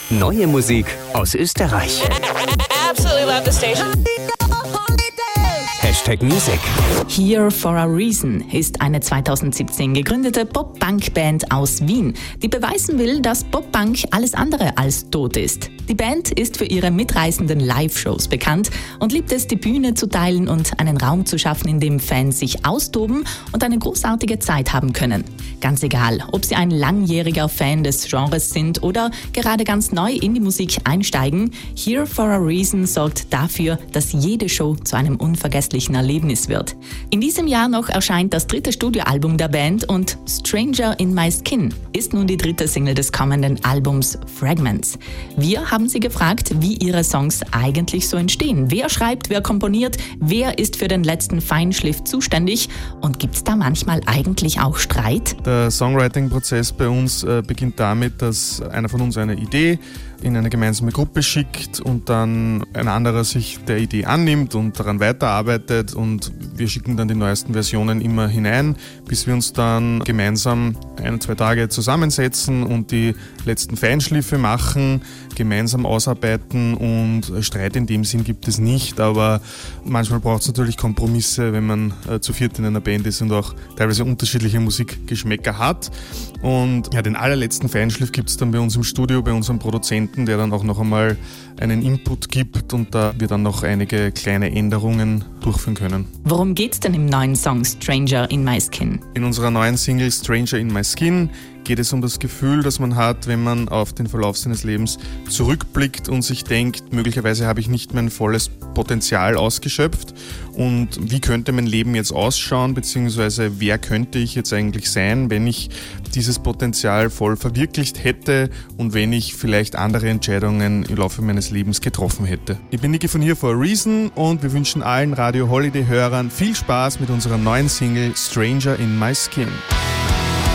Neue Musik aus Österreich. Absolutely love the station. #Music. Here for a Reason ist eine 2017 gegründete Pop-Punk-Band aus Wien, die beweisen will, dass Pop-Punk alles andere als tot ist. Die Band ist für ihre mitreißenden Live-Shows bekannt und liebt es, die Bühne zu teilen und einen Raum zu schaffen, in dem Fans sich austoben und eine großartige Zeit haben können. Ganz egal, ob sie ein langjähriger Fan des Genres sind oder gerade ganz neu in die Musik einsteigen, Here for a Reason sorgt dafür, dass jede Show zu einem unvergesslichen Erlebnis wird. In diesem Jahr noch erscheint das 3. Studioalbum der Band und Stranger in My Skin ist nun die 3. Single des kommenden Albums Fragments. Wir haben sie gefragt, wie ihre Songs eigentlich so entstehen. Wer schreibt, wer komponiert, wer ist für den letzten Feinschliff zuständig und gibt es da manchmal eigentlich auch Streit? Der Songwriting-Prozess bei uns beginnt damit, dass einer von uns eine Idee in eine gemeinsame Gruppe schickt und dann ein anderer sich der Idee annimmt und daran weiterarbeitet und wir schicken dann die neuesten Versionen immer hinein, bis wir uns dann gemeinsam 1-2 Tage zusammensetzen und die letzten Feinschliffe machen, gemeinsam ausarbeiten und Streit in dem Sinn gibt es nicht, aber manchmal braucht es natürlich Kompromisse, wenn man zu viert in einer Band ist und auch teilweise unterschiedliche Musikgeschmäcker hat. Und ja, den allerletzten Feinschliff gibt es dann bei uns im Studio, bei unserem Produzenten, der dann auch noch einmal einen Input gibt und da wir dann noch einige kleine Änderungen durchführen können. Worum geht's denn im neuen Song Stranger in My Skin? In unserer neuen Single Stranger in My Skin geht es um das Gefühl, das man hat, wenn man auf den Verlauf seines Lebens zurückblickt und sich denkt, möglicherweise habe ich nicht mein volles Potenzial ausgeschöpft und wie könnte mein Leben jetzt ausschauen, beziehungsweise wer könnte ich jetzt eigentlich sein, wenn ich dieses Potenzial voll verwirklicht hätte und wenn ich vielleicht andere Entscheidungen im Laufe meines Lebens getroffen hätte. Ich bin Niki von Here for a Reason und wir wünschen allen Radio Holiday-Hörern viel Spaß mit unserer neuen Single Stranger in My Skin.